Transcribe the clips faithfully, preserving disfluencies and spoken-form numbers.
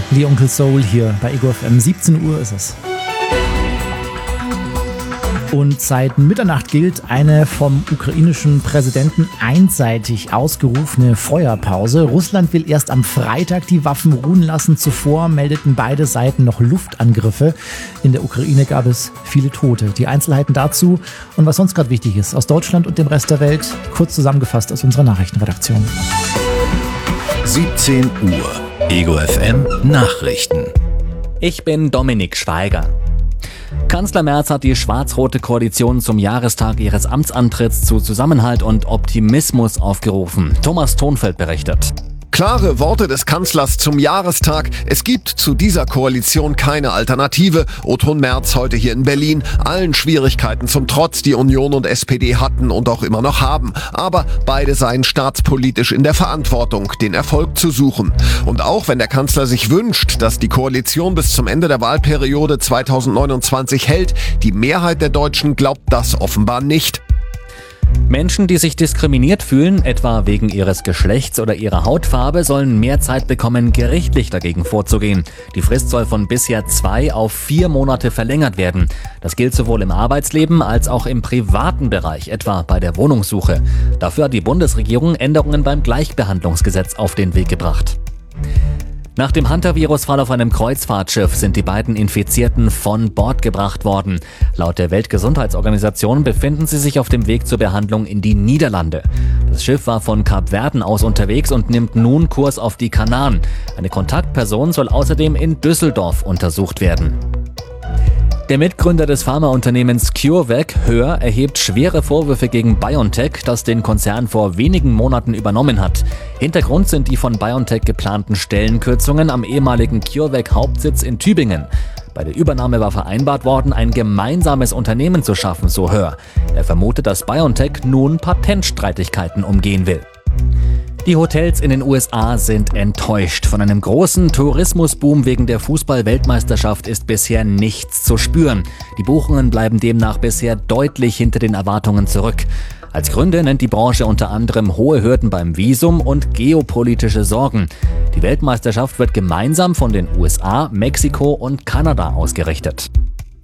Lee Uncle Soul hier bei Ego F M. siebzehn Uhr ist es. Und seit Mitternacht gilt eine vom ukrainischen Präsidenten einseitig ausgerufene Feuerpause. Russland will erst am Freitag die Waffen ruhen lassen. Zuvor meldeten beide Seiten noch Luftangriffe. In der Ukraine gab es viele Tote. Die Einzelheiten dazu und was sonst gerade wichtig ist aus Deutschland und dem Rest der Welt, kurz zusammengefasst aus unserer Nachrichtenredaktion. siebzehn Uhr. Ego F M Nachrichten. Ich bin Dominik Schweiger. Kanzler Merz hat die schwarz-rote Koalition zum Jahrestag ihres Amtsantritts zu Zusammenhalt und Optimismus aufgerufen. Thomas Thonfeld berichtet. Klare Worte des Kanzlers zum Jahrestag. Es gibt zu dieser Koalition keine Alternative. Oton Merz heute hier in Berlin. Allen Schwierigkeiten zum Trotz, die Union und S P D hatten und auch immer noch haben. Aber beide seien staatspolitisch in der Verantwortung, den Erfolg zu suchen. Und auch wenn der Kanzler sich wünscht, dass die Koalition bis zum Ende der Wahlperiode zweitausendneunundzwanzig hält, die Mehrheit der Deutschen glaubt das offenbar nicht. Menschen, die sich diskriminiert fühlen, etwa wegen ihres Geschlechts oder ihrer Hautfarbe, sollen mehr Zeit bekommen, gerichtlich dagegen vorzugehen. Die Frist soll von bisher zwei auf vier Monate verlängert werden. Das gilt sowohl im Arbeitsleben als auch im privaten Bereich, etwa bei der Wohnungssuche. Dafür hat die Bundesregierung Änderungen beim Gleichbehandlungsgesetz auf den Weg gebracht. Nach dem Hantavirus-Fall auf einem Kreuzfahrtschiff sind die beiden Infizierten von Bord gebracht worden. Laut der Weltgesundheitsorganisation befinden sie sich auf dem Weg zur Behandlung in die Niederlande. Das Schiff war von Kapverden aus unterwegs und nimmt nun Kurs auf die Kanaren. Eine Kontaktperson soll außerdem in Düsseldorf untersucht werden. Der Mitgründer des Pharmaunternehmens CureVac, Höhr, erhebt schwere Vorwürfe gegen BioNTech, das den Konzern vor wenigen Monaten übernommen hat. Hintergrund sind die von BioNTech geplanten Stellenkürzungen am ehemaligen CureVac-Hauptsitz in Tübingen. Bei der Übernahme war vereinbart worden, ein gemeinsames Unternehmen zu schaffen, so Höhr. Er vermutet, dass BioNTech nun Patentstreitigkeiten umgehen will. Die Hotels in den U S A sind enttäuscht. Von einem großen Tourismusboom wegen der Fußball-Weltmeisterschaft ist bisher nichts zu spüren. Die Buchungen bleiben demnach bisher deutlich hinter den Erwartungen zurück. Als Gründe nennt die Branche unter anderem hohe Hürden beim Visum und geopolitische Sorgen. Die Weltmeisterschaft wird gemeinsam von den U S A, Mexiko und Kanada ausgerichtet.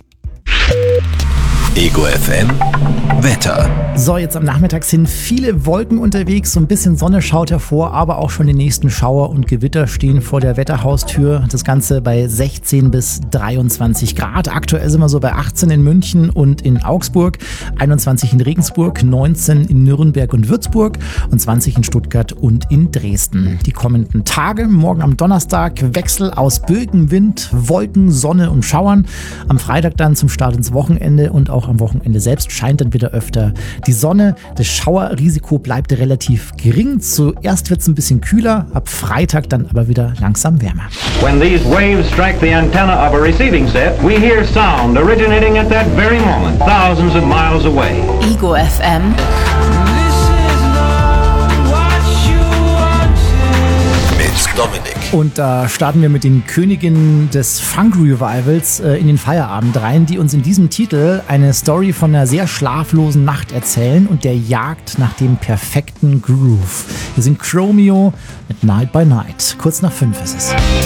Ego F M Wetter. So, jetzt am Nachmittag sind viele Wolken unterwegs, so ein bisschen Sonne schaut hervor, aber auch schon die nächsten Schauer und Gewitter stehen vor der Wetterhaustür. Das Ganze bei sechzehn bis dreiundzwanzig Grad. Aktuell sind wir so bei achtzehn in München und in Augsburg, einundzwanzig in Regensburg, neunzehn in Nürnberg und Würzburg und zwanzig in Stuttgart und in Dresden. Die kommenden Tage, morgen am Donnerstag, Wechsel aus Bögen, Wind, Wolken, Sonne und Schauern. Am Freitag dann zum Start ins Wochenende und auch am Wochenende selbst scheint dann wieder öfter die Sonne. Das Schauerrisiko bleibt relativ gering. Zuerst wird es ein bisschen kühler, ab Freitag dann aber wieder langsam wärmer. When these waves strike the antenna of a receiving set, we hear sound originating at that very moment, thousands of miles away. Ego F M. Dominik. Und da starten wir mit den Königinnen des Funk-Revivals äh, in den Feierabend rein, die uns in diesem Titel eine Story von einer sehr schlaflosen Nacht erzählen und der Jagd nach dem perfekten Groove. Wir sind Chromeo mit Night by Night. Kurz nach fünf ist es.